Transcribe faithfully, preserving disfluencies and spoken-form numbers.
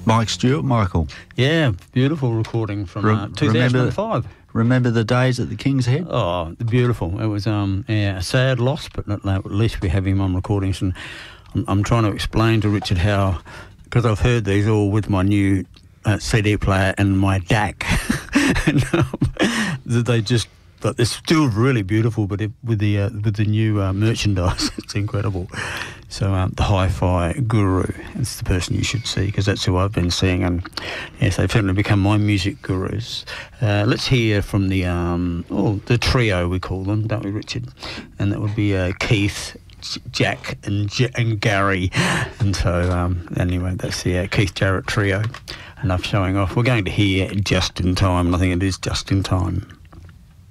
Mike Stewart, Michael. Yeah, beautiful recording from uh, two thousand five. Remember, remember the days at the King's Head? Oh, beautiful. It was um, yeah, a sad loss, but at least we have him on recordings. And I'm, I'm trying to explain to Richard how, because I've heard these all with my new uh, C D player and my D A C, and um, that they just, but they're still really beautiful, but it, with the uh, with the new uh, merchandise, it's incredible. So um, the Hi-Fi Guru, it's the person you should see, because that's who I've been seeing, and yes, they've certainly become my music gurus. Uh, let's hear from the um, oh the trio, we call them, don't we, Richard? And that would be uh, Keith, Jack, and J- and Gary. And so um, anyway, that's the uh, Keith Jarrett trio. Enough showing off. We're going to hear Just in Time, and I think it is Just in Time.